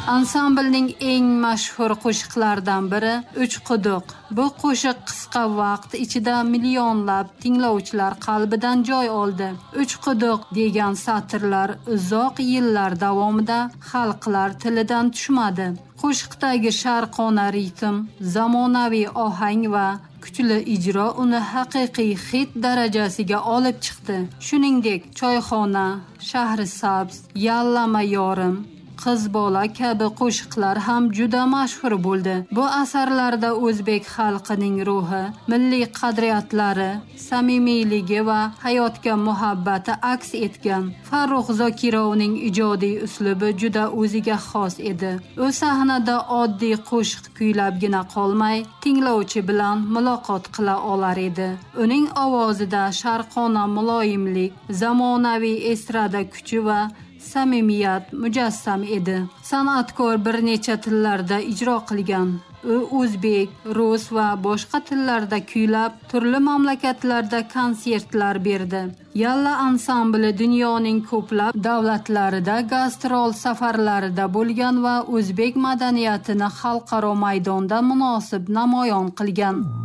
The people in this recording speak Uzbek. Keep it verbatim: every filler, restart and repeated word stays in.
Ansamblning eng mashhur qo'shiqlaridan biri Uch quduq. Bu qo'shiq qisqa vaqt ichida millionlab tinglovchilar qalbidan joy oldi. Uch quduq degan satrlar uzoq yillar davomida xalqlar tilidan tushmadi. Qo'shiqdagi sharqona ritm, zamonaviy ohang va kuchli ijro uni haqiqiy hit darajasiga olib chiqdi. Shuningdek, Choyxona, Shahrisabz, Yallama yorim, Qiz bola kabi qo'shiqlar ham juda mashhur bo'ldi. Bu asarlarda o'zbek xalqining ruhi, milliy qadriyatlari, samimiyligi va hayotga muhabbati aks etgan. Farruh Zokirovning ijodiy uslubi juda o'ziga xos edi. U sahnada oddiy qo'shiq kuylabgina qolmay, tinglovchi bilan muloqot qila olar edi. Uning ovozida sharqona muloyimlik, zamonaviy estrada kuchi va samimiyat mujassam edi. San'atkor bir necha tillarda ijro qilgan. U o'zbek, rus va boshqa tillarda kuylab, turli mamlakatlarda konsertlar berdi. Yalla ansambli dunyoning ko'plab davlatlarida gastrol safarlarida bo'lgan va o'zbek madaniyatini xalqaro maydonda munosib namoyon qilgan.